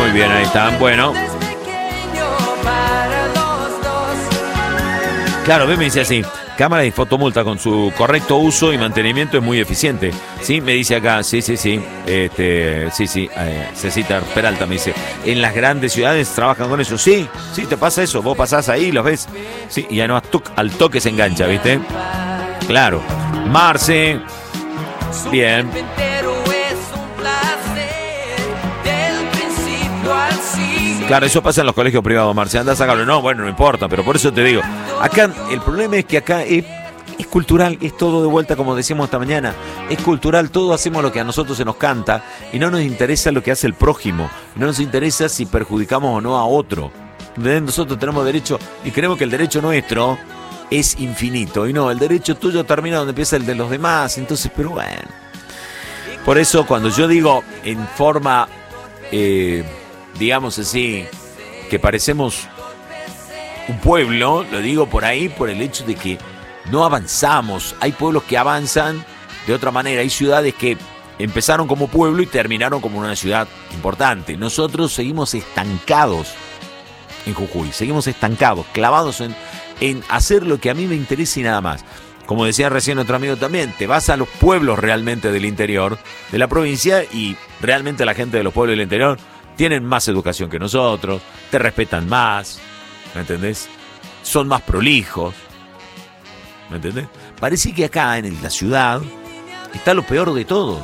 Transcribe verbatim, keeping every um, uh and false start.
Muy bien, ahí están. Bueno. Claro, ve, me dice así. Cámara y fotomulta con su correcto uso y mantenimiento es muy eficiente. Sí, me dice acá, sí, sí, sí. Este, sí, sí, eh, Cecita Peralta me dice, en las grandes ciudades trabajan con eso. Sí, sí, te pasa eso. Vos pasás ahí, los ves. Sí, y ya no al toque se engancha, ¿viste? Claro. Marce. Bien. Claro, eso pasa en los colegios privados, Marce. Anda a sacarlo. No, bueno, no importa, pero por eso te digo. Acá, el problema es que acá es, es cultural, es todo de vuelta, como decíamos esta mañana. Es cultural, todo hacemos lo que a nosotros se nos canta y no nos interesa lo que hace el prójimo. No nos interesa si perjudicamos o no a otro. Nosotros tenemos derecho y creemos que el derecho nuestro es infinito. Y no, el derecho tuyo termina donde empieza el de los demás. Entonces, pero bueno. Por eso, cuando yo digo en forma, eh, digamos así, que parecemos un pueblo, lo digo por ahí por el hecho de que no avanzamos. Hay pueblos que avanzan de otra manera. Hay ciudades que empezaron como pueblo y terminaron como una ciudad importante. Nosotros seguimos estancados en Jujuy. Seguimos estancados, clavados en, en hacer lo que a mí me interesa y nada más. Como decía recién otro amigo también, te vas a los pueblos realmente del interior de la provincia y realmente la gente de los pueblos del interior tienen más educación que nosotros, te respetan más, ¿me entendés? Son más prolijos, ¿me entendés? Parece que acá en la ciudad está lo peor de todos.